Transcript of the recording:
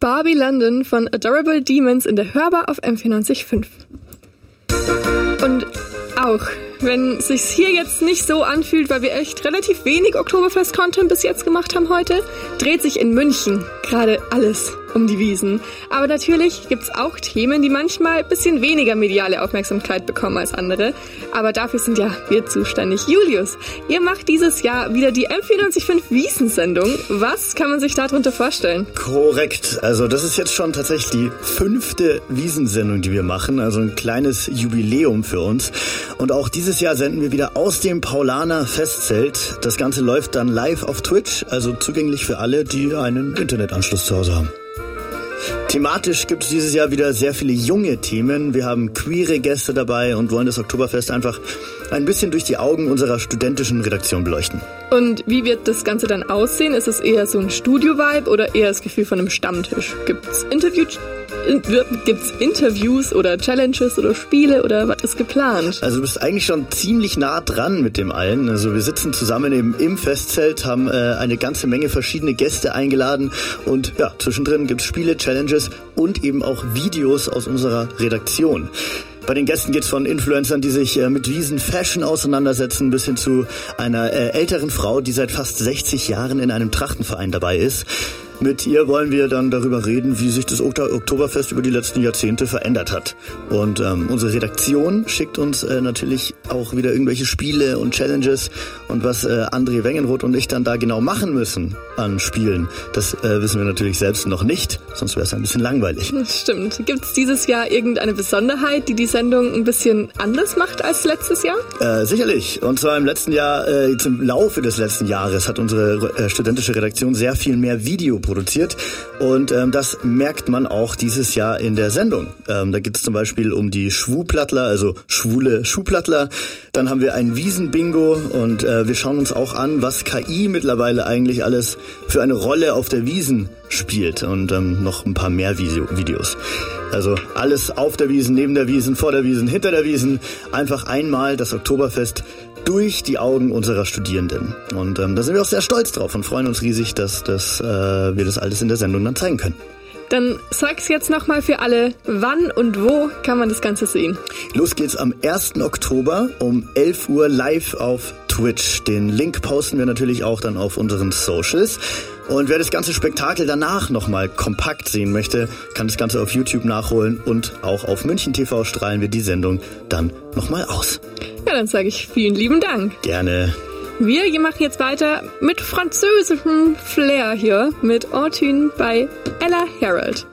Barbie London von Adorable Demons in der Hörbar auf M94.5. Und auch wenn es sich hier jetzt nicht so anfühlt, weil wir echt relativ wenig Oktoberfest-Content bis jetzt gemacht haben heute, dreht sich in München gerade alles um die Wiesn. Aber natürlich gibt's auch Themen, die manchmal ein bisschen weniger mediale Aufmerksamkeit bekommen als andere. Aber dafür sind ja wir zuständig. Julius, ihr macht dieses Jahr wieder die M94.5 Wiesn-Sendung. Was kann man sich darunter vorstellen? Korrekt. Also das ist jetzt schon tatsächlich die 5. Wiesn-Sendung, die wir machen. Also ein kleines Jubiläum für uns. Und auch dieses Jahr senden wir wieder aus dem Paulaner Festzelt. Das Ganze läuft dann live auf Twitch, also zugänglich für alle, die einen Internetanschluss zu Hause haben. Thematisch gibt es dieses Jahr wieder sehr viele junge Themen. Wir haben queere Gäste dabei und wollen das Oktoberfest einfach ein bisschen durch die Augen unserer studentischen Redaktion beleuchten. Und wie wird das Ganze dann aussehen? Ist es eher so ein Studio-Vibe oder eher das Gefühl von einem Stammtisch? Gibt's Interviews oder Challenges oder Spiele oder was ist geplant? Also du bist eigentlich schon ziemlich nah dran mit dem allen. Also wir sitzen zusammen eben im Festzelt, haben eine ganze Menge verschiedene Gäste eingeladen und ja, zwischendrin gibt's Spiele, Challenges und eben auch Videos aus unserer Redaktion. Bei den Gästen geht's von Influencern, die sich mit Wiesn-Fashion auseinandersetzen, bis hin zu einer älteren Frau, die seit fast 60 Jahren in einem Trachtenverein dabei ist. Mit ihr wollen wir dann darüber reden, wie sich das Oktoberfest über die letzten Jahrzehnte verändert hat. Und unsere Redaktion schickt uns natürlich auch wieder irgendwelche Spiele und Challenges. Und was André Wengenroth und ich dann da genau machen müssen an Spielen, das wissen wir natürlich selbst noch nicht. Sonst wäre es ein bisschen langweilig. Das stimmt. Gibt es dieses Jahr irgendeine Besonderheit, die die Sendung ein bisschen anders macht als letztes Jahr? Sicherlich. Und zwar im letzten Jahr, jetzt im Laufe des letzten Jahres hat unsere studentische Redaktion sehr viel mehr Video produziert und das merkt man auch dieses Jahr in der Sendung. Da geht es zum Beispiel um die Schwuplattler, also schwule Schuhplattler. Dann haben wir ein Wiesn-Bingo und wir schauen uns auch an, was KI mittlerweile eigentlich alles für eine Rolle auf der Wiesn spielt und noch ein paar mehr Videos. Also alles auf der Wiesn, neben der Wiesn, vor der Wiesn, hinter der Wiesn. Einfach einmal das Oktoberfest durch die Augen unserer Studierenden. Und da sind wir auch sehr stolz drauf und freuen uns riesig, dass wir das alles in der Sendung dann zeigen können. Dann sag's jetzt nochmal für alle, wann und wo kann man das Ganze sehen? Los geht's am 1. Oktober um 11 Uhr live auf Twitch. Den Link posten wir natürlich auch dann auf unseren Socials. Und wer das ganze Spektakel danach nochmal kompakt sehen möchte, kann das Ganze auf YouTube nachholen und auch auf München TV strahlen wir die Sendung dann nochmal aus. Ja, dann sage ich vielen lieben Dank. Gerne. Wir machen jetzt weiter mit französischem Flair hier mit Autun bei Ella Harold.